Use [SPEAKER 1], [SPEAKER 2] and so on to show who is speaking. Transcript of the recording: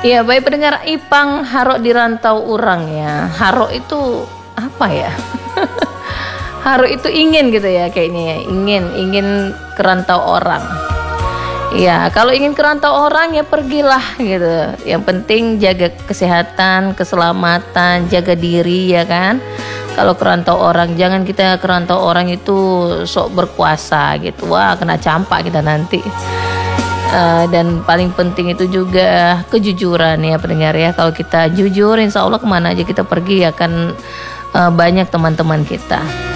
[SPEAKER 1] Iya, baik pendengar Ipang Harok di rantau orang ya. Harok itu apa ya? Harok itu ingin gitu ya kayaknya ya. Ingin ke rantau orang. Ya, kalau ingin ke rantau orang ya pergilah gitu. Yang penting jaga kesehatan, keselamatan, jaga diri ya kan. Kalau ke rantau orang, jangan kita ke rantau orang itu sok berkuasa gitu. Wah, kena campak kita nanti. Dan paling penting itu juga kejujuran ya pendengar ya. Kalau kita jujur insya Allah kemana aja kita pergi akan banyak teman-teman kita.